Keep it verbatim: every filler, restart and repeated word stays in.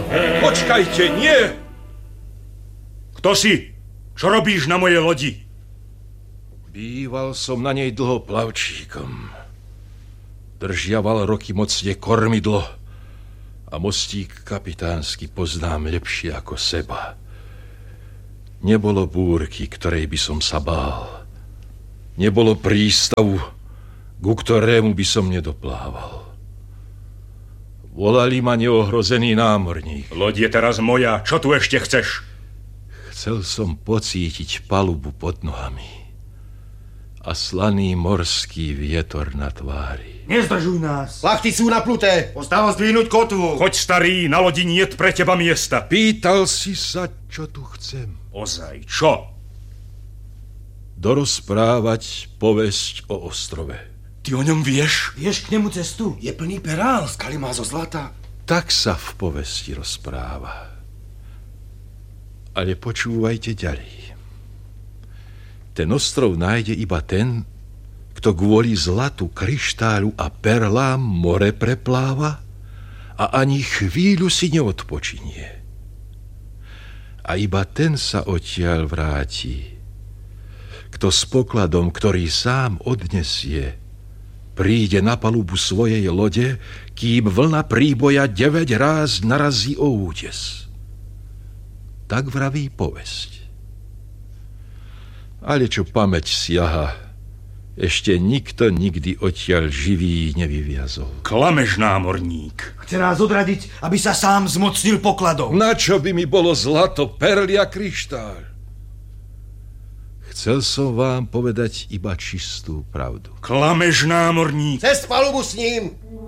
Počkajte, nie! Kto si? Čo robíš na mojej lodi? Býval som na nej dlho plavčíkom. Držiaval roky mocne kormidlo a mostík kapitánsky poznám lepšie ako seba. Nebolo búrky, ktorej by som sa bál. Nebolo prístavu, ku ktorému by som nedoplával. Volali ma neohrozený námorník. Loď je teraz moja, čo tu ešte chceš? Chcel som pocítiť palubu pod nohami a slaný morský vietor na tvári. Nezdržuj nás. Plachty sú napnuté. Ostáva zdvihnúť kotvu. Choď, starý, na lodi niet pre teba miesta. Pýtal si sa, čo tu chcem. Ozaj, čo? Dorozprávať povesť o ostrove. Ty o ňom vieš? Vieš k nemu cestu? Je plný perál, skaly má zo zlata. Tak sa v povesti rozpráva. Ale počúvajte ďalej. Ten ostrov nájde iba ten, kto kvôli zlatu, kryštáľu a perlám more prepláva a ani chvíľu si neodpočinie. A iba ten sa odtiaľ vráti, kto s pokladom, ktorý sám odnesie, príde na palubu svojej lode, kým vlna príboja deväť ráz narazí o útes. Tak vraví povesť. Ale čo pamäť siaha, ešte nikto nikdy odtiaľ živý nevyviazol. Klameš, námorník. Chce nás odradiť, aby sa sám zmocnil pokladov. Na čo by mi bolo zlato, perly a kryštál? Chcel som vám povedať iba čistú pravdu. Klameš, námorník. Cez palubu s ním.